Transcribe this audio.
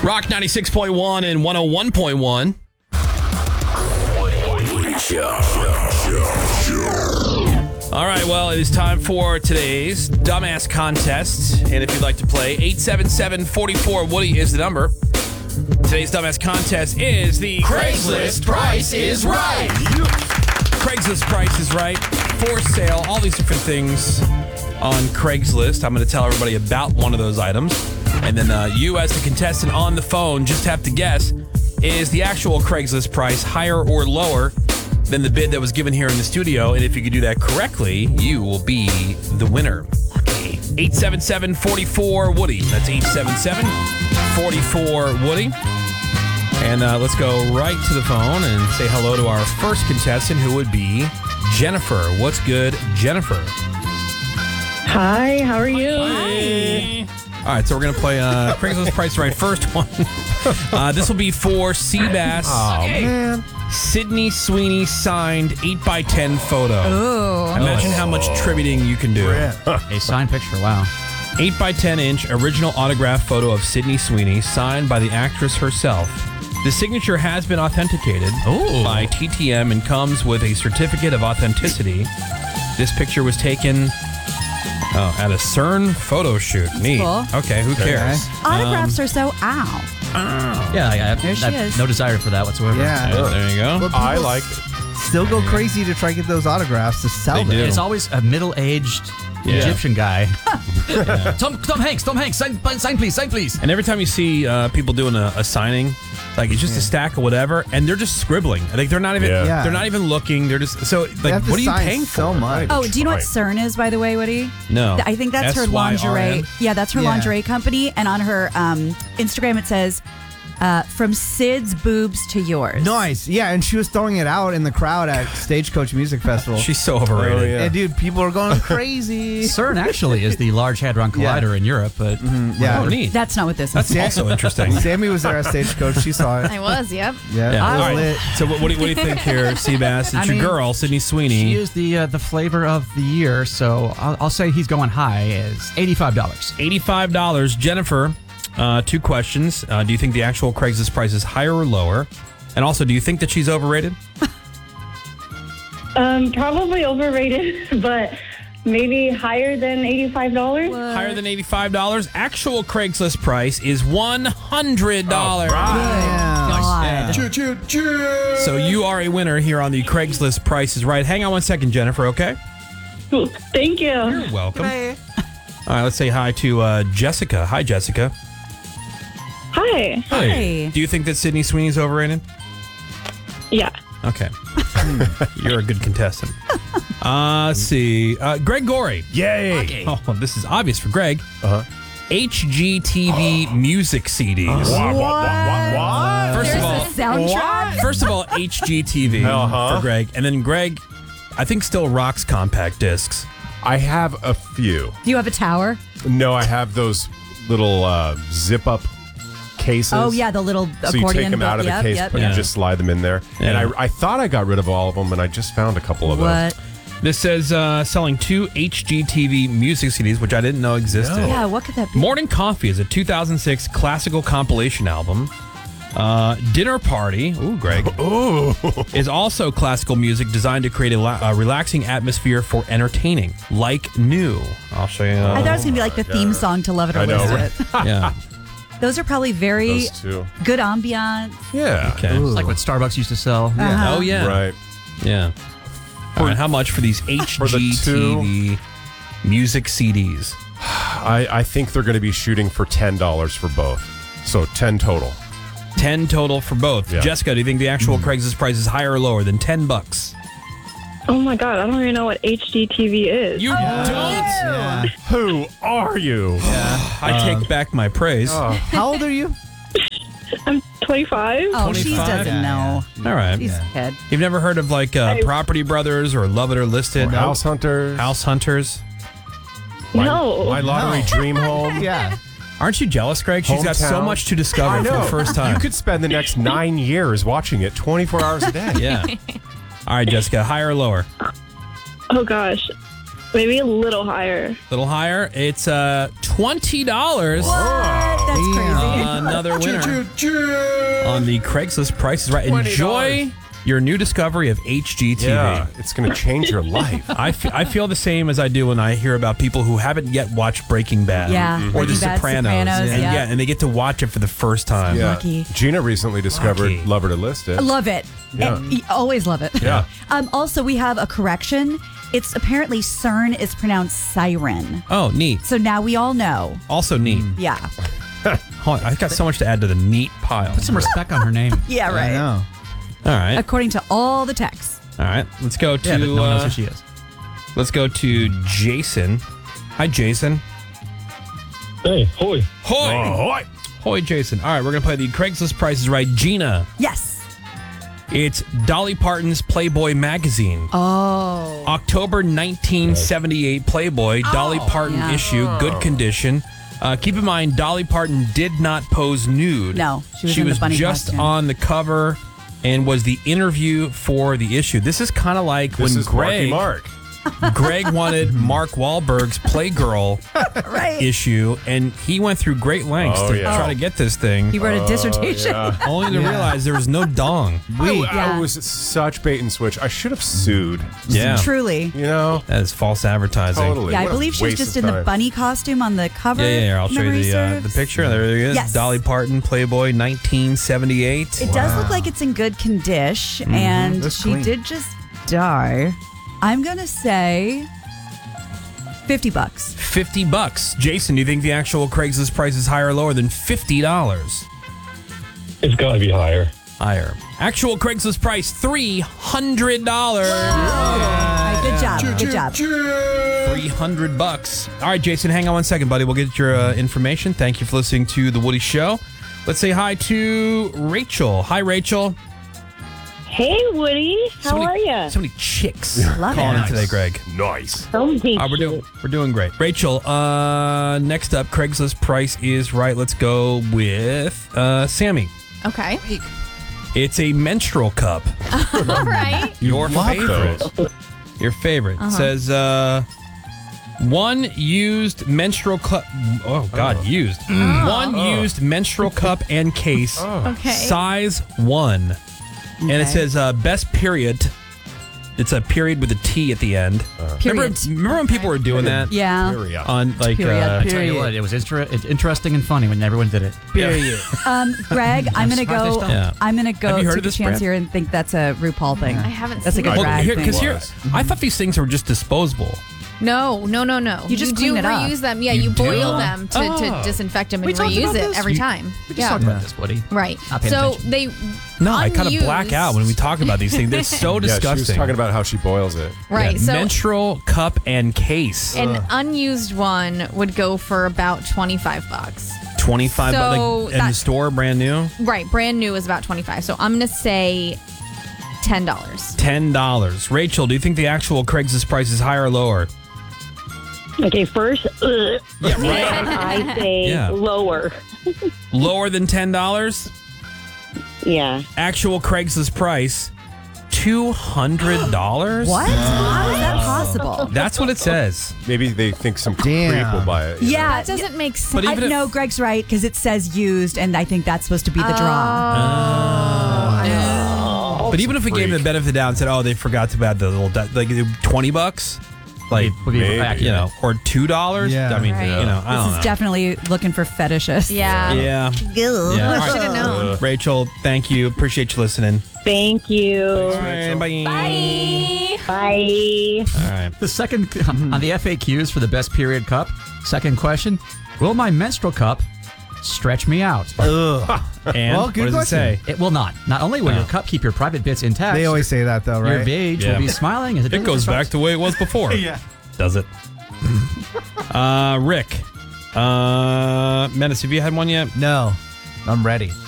Rock 96.1 and 101.1. All right, well, it is time for today's Dumbass Contest. And if you'd like to play, 877-44-WOODY is the number. Today's Dumbass Contest is the Craigslist Price is Right. Craigslist Price is Right. For sale, all these different things on Craigslist. I'm going to tell everybody about one of those items. And then you, as the contestant on the phone, just have to guess, is the actual Craigslist price higher or lower than the bid that was given here in the studio? And if you can do that correctly, you will be the winner. Okay. 877-44-WOODY. That's 877-44-WOODY. And let's go right to the phone and say hello to our first contestant, who would be Jennifer. What's good, Jennifer? Hi, how are you? Hi. All right, so we're going to play Craigslist Price Right. First one. This will be for Seabass. Oh, man. Sydney Sweeney signed 8x10 photo. Ooh. Imagine how much tributing you can do. A signed picture, wow. 8x10-inch original autograph photo of Sydney Sweeney signed by the actress herself. The signature has been authenticated by TTM and comes with a certificate of authenticity. This picture was taken at a CERN photo shoot. Neat. Cool. Okay, who cares? Autographs are so ow. Yeah, I There she have is. no desire for that whatsoever. Yeah. There you go. But I people like it. Still go crazy to try to get those autographs to sell They them. do. It's always a middle-aged Egyptian guy. Tom Hanks, sign please. And every time you see people doing a signing, like it's just a stack of whatever, and they're just scribbling. Like they're not even Yeah. they're not even looking. They're just so They like have to what are you sign paying so for? much. Oh, do you know what Right. CERN is, by the way, Woody? No. I think that's her SYRN? lingerie. Yeah, that's her Yeah. lingerie company. And on her Instagram, it says, from Sid's boobs to yours. Nice. Yeah, and she was throwing it out in the crowd at Stagecoach Music Festival. She's so overrated. Oh, yeah. And dude, people are going crazy. CERN actually is the Large Hadron Collider in Europe, but Yeah. Oh, neat. That's not what this That's is. also interesting. Sammy was there at Stagecoach. She saw it. I was, yep. Yeah. Yeah. It All was right. lit. So what do you think here, Seabass? It's your girl, Sydney Sweeney. she is the flavor of the year, so I'll say he's going high as $85. $85. Jennifer, two questions. Do you think the actual Craigslist price is higher or lower? And also, do you think that she's overrated? Probably overrated, but maybe higher than $85. Higher than $85. Actual Craigslist price is $100. Yeah. Choo, choo, choo. So you are a winner here on the Craigslist Price is Right. Hang on one second, Jennifer, okay? Thank you. You're welcome. All right, let's say hi to Jessica. Hi, Jessica. Hi. Hi. Do you think that Sydney Sweeney's overrated? Yeah. Okay. You're a good contestant. Let's see. Greg Gorey. Yay. Oh, this is obvious for Greg. HGTV music CDs. What? First There's of a all, soundtrack? First of all, HGTV for Greg. And then Greg, I think, still rocks compact discs. I have a few. Do you have a tower? No, I have those little zip-up cases. Oh, yeah, the little So you accordion. take them out of the Yep, case, yep, but yep. you just slide them in there. Yeah. And I thought I got rid of all of them, and I just found a couple of those. What? This says selling 2 HGTV music CDs, which I didn't know existed. Yeah, what could that be? Morning Coffee is a 2006 classical compilation album. Dinner Party, ooh, Greg, is also classical music designed to create a relaxing atmosphere for entertaining, like new. I'll show you. I thought it was going to be like the theme song to Love It or I know, List It. Yeah. Those are probably very Those two. good ambiance. Yeah. Okay. It's like what Starbucks used to sell. Oh, yeah. Right. Yeah. All right, how much for these HGTV music CDs? I think they're going to be shooting for $10 for both. So 10 total. 10 total for both. Yeah. Jessica, do you think the actual Craigslist price is higher or lower than $10? Oh my God, I don't even know what HGTV is. You don't? Yeah. Who are you? I take back my praise. How old are you? I'm 25. Oh, she 25? doesn't know. All right. She's a kid. You've never heard of like Property Brothers or Love It or Listed? Or House Hunters. House Hunters. No. My Lottery Dream Home. Yeah. Aren't you jealous, Greg? She's got so Hometown. much to discover for the first time. You could spend the next 9 years watching it 24 hours a day. Yeah. All right, Jessica, higher or lower? Oh gosh. Maybe a little higher. A little higher. It's $20. What? That's crazy. Another winner on the Craigslist Price is Right. Enjoy your new discovery of HGTV. Yeah, it's going to change your life. I feel the same as I do when I hear about people who haven't yet watched Breaking Bad Yeah, or The Breaking Bad, Sopranos. Sopranos, and, yeah. and they get to watch it for the first time. Yeah. Lucky. Gina recently discovered Lucky. Love Her to List It. I love it. Yeah. Always love it. Yeah. Also, we have a correction. It's apparently CERN is pronounced siren. Oh, neat. So now we all know. Also neat. Yeah. Hold on, I've got so much to add to the neat pile. Put some respect on her name. Yeah, I right. know. All right. According to all the texts. All right. Let's go to Yeah, but no one knows who she is. let's go to Jason. Hi, Jason. Hey, hoy. Hoy. Hoy, Jason. All right, we're going to play the Craigslist Price is Right. Gina, Yes. it's Dolly Parton's Playboy magazine. Oh. October 1978 Playboy, Dolly Parton yeah. issue, good condition. Keep in mind, Dolly Parton did not pose nude. No, she was in the bunny just costume. on the cover and was the interview for the issue. This is kind of like This when is Marky Greg Mark. Greg wanted Mark Wahlberg's Playgirl Right. issue, and he went through great lengths Oh, to yeah. try to get this thing, He wrote a dissertation. only to realize there was no dong. Yeah. I was such bait and switch. I should have sued. Yeah, Truly. You know? that is false advertising. Totally. Yeah, I What a believe she was waste just of in the time. bunny costume on the cover. Yeah. I'll show you memory the serves. picture. There it is. Yes. Dolly Parton, Playboy, 1978. It does look like it's in good condition, and Looks she clean. did just die. I'm gonna say $50. $50. Jason, do you think the actual Craigslist price is higher or lower than $50? It's got to be higher. Higher. Actual Craigslist price $300. All right, good job. Good job. $300. All right, Jason, hang on 1 second, buddy. We'll get your information. Thank you for listening to The Woody Show. Let's say hi to Rachel. Hi, Rachel. Hey, Woody. How are you? So many chicks Love calling it. in today, Greg. Nice. We're doing great. Rachel, next up, Craigslist price is right. Let's go with Sammy. Okay. It's a menstrual cup. All right. Your Love favorite. those. Your favorite. It says one used menstrual cup. Oh God, used. One used menstrual cup and case. Okay. Size 1. And it says best period. It's a period with a T at the end. Period. Remember when people were doing that? Yeah. Period. On like Period. I tell you what, it was interesting and funny when everyone did it. period. Greg, I'm gonna Smart they go. still- Yeah. I'm gonna go Have you heard take of a this chance brand? here and think that's a RuPaul thing. I haven't That's a seen good it. Well, drag thing. because here, Was. I thought these things were just disposable. No. You just clean do it up. reuse them. Yeah, You you do? boil them to Oh. disinfect them and We talked reuse about it this? every You- time. We just Yeah. talked about this, Woody. Right. Not paying So attention. they No, I kind of black unused- out when we talk about these things. They're so Yeah, she was disgusting. talking about how she boils it. Right. Yeah, So menstrual cup and case. an unused one would go for about $25. 25 So like in the that- store, brand new. Right. Brand new is about 25. So I'm gonna say $10. $10. Rachel, do you think the actual Craigslist price is higher or lower? Okay, first, Yeah, and I say Yeah. lower. Lower than $10? Yeah. Actual Craigslist price $200? What? How is that possible? That's what it says. Maybe they think some Damn. creep will buy it. you know? Yeah, That doesn't make sense. But even if- no, Greg's right because it says used, and I think that's supposed to be the draw. But even if we gave them the benefit of the doubt and said, "Oh, they forgot to add the little like $20," like Would be Maybe. accurate. you know, or $2. Yeah. I mean, Right. you know, I don't This know. is definitely looking for fetishists. Yeah. Yeah. Yeah. All I right. should have known. Rachel, thank you. Appreciate you listening. Thank you. All right, bye. Bye. All right. The second on the FAQs for the best period cup. Second question: will my menstrual cup stretch me out? And Well, what good does question. it say? It will not. Not only will your cup keep your private bits intact, They always say that though, your right? beige Yeah. will be smiling as It goes back to the way it was before. Yeah. Does it? Rick. Menace, have you had one yet? No, I'm ready.